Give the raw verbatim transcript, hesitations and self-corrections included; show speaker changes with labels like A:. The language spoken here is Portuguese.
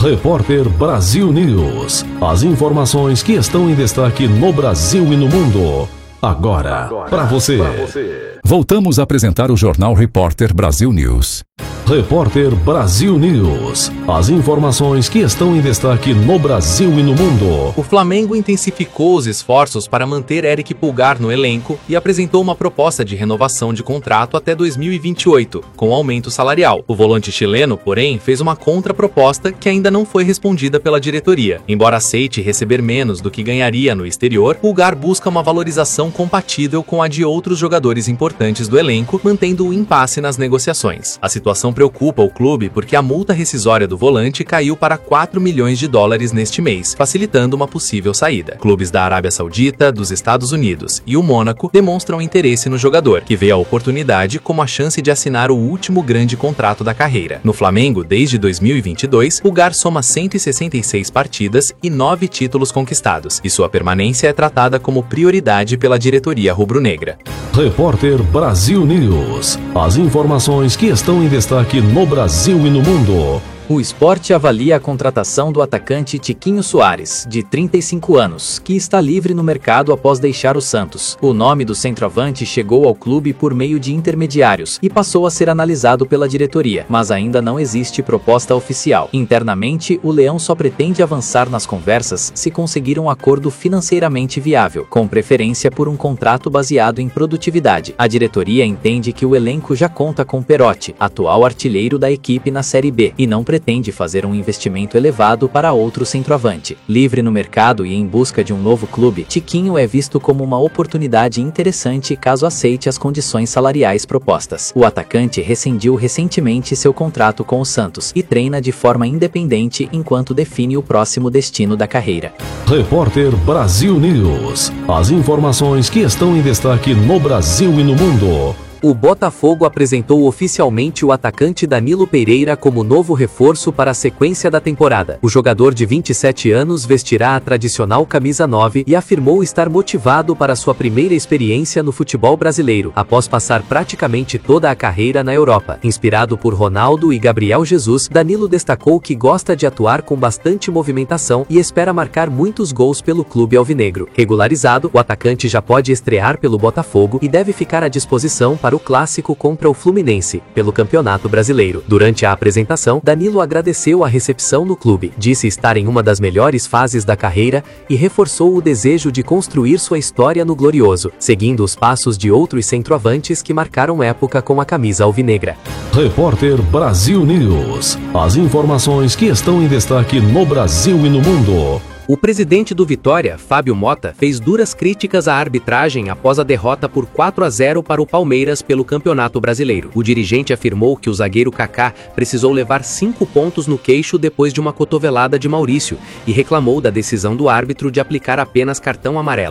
A: Repórter Brasil News. As informações que estão em destaque no Brasil e no mundo. Agora, Agora para você. você.
B: Voltamos a apresentar o Jornal Repórter Brasil News.
A: Repórter Brasil News. As informações que estão em destaque no Brasil e no mundo.
C: O Flamengo intensificou os esforços para manter Eric Pulgar no elenco e apresentou uma proposta de renovação de contrato até dois mil e vinte e oito, com aumento salarial. O volante chileno, porém, fez uma contraproposta que ainda não foi respondida pela diretoria. Embora aceite receber menos do que ganharia no exterior, Pulgar busca uma valorização compatível com a de outros jogadores importantes do elenco, mantendo o impasse nas negociações. A situação preocupa o clube porque a multa rescisória do volante caiu para quatro milhões de dólares neste mês, facilitando uma possível saída. Clubes da Arábia Saudita, dos Estados Unidos e o Mônaco demonstram interesse no jogador, que vê a oportunidade como a chance de assinar o último grande contrato da carreira. No Flamengo, desde dois mil e vinte e dois, Pulgar soma cento e sessenta e seis partidas e nove títulos conquistados, e sua permanência é tratada como prioridade pela diretoria rubro-negra.
A: Repórter Brasil News. As informações que estão em destaque no Brasil e no mundo.
D: O Sport avalia a contratação do atacante Tiquinho Soares, de trinta e cinco anos, que está livre no mercado após deixar o Santos. O nome do centroavante chegou ao clube por meio de intermediários e passou a ser analisado pela diretoria, mas ainda não existe proposta oficial. Internamente, o Leão só pretende avançar nas conversas se conseguir um acordo financeiramente viável, com preferência por um contrato baseado em produtividade. A diretoria entende que o elenco já conta com Perotti, atual artilheiro da equipe na Série B, e não pretende pretende fazer um investimento elevado para outro centroavante. Livre no mercado e em busca de um novo clube, Tiquinho é visto como uma oportunidade interessante caso aceite as condições salariais propostas. O atacante rescindiu recentemente seu contrato com o Santos e treina de forma independente enquanto define o próximo destino da carreira.
A: Repórter Brasil News. As informações que estão em destaque no Brasil e no mundo.
E: O Botafogo apresentou oficialmente o atacante Danilo Pereira como novo reforço para a sequência da temporada. O jogador de vinte e sete anos vestirá a tradicional camisa nove e afirmou estar motivado para sua primeira experiência no futebol brasileiro, após passar praticamente toda a carreira na Europa. Inspirado por Ronaldo e Gabriel Jesus, Danilo destacou que gosta de atuar com bastante movimentação e espera marcar muitos gols pelo clube alvinegro. Regularizado, o atacante já pode estrear pelo Botafogo e deve ficar à disposição para para o clássico contra o Fluminense, pelo Campeonato Brasileiro. Durante a apresentação, Danilo agradeceu a recepção no clube, disse estar em uma das melhores fases da carreira e reforçou o desejo de construir sua história no Glorioso, seguindo os passos de outros centroavantes que marcaram época com a camisa alvinegra.
A: Repórter Brasil News. As informações que estão em destaque no Brasil e no mundo.
E: O presidente do Vitória, Fábio Mota, fez duras críticas à arbitragem após a derrota por quatro a zero para o Palmeiras pelo Campeonato Brasileiro. O dirigente afirmou que o zagueiro Kaká precisou levar cinco pontos no queixo depois de uma cotovelada de Maurício e reclamou da decisão do árbitro de aplicar apenas cartão amarelo.